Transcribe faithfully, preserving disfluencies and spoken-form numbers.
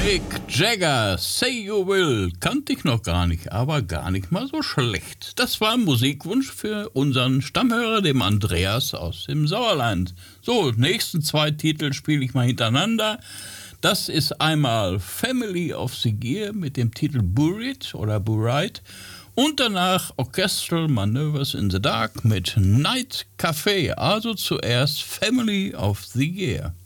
Mick Jagger, Say You Will, kannte ich noch gar nicht, aber gar nicht mal so schlecht. Das war ein Musikwunsch für unseren Stammhörer, dem Andreas aus dem Sauerland. So, nächsten zwei Titel spiele ich mal hintereinander. Das ist einmal Family of the Year mit dem Titel Buried oder Buried und danach Orchestral Maneuvers in the Dark mit Night Café. Also zuerst Family of the Year.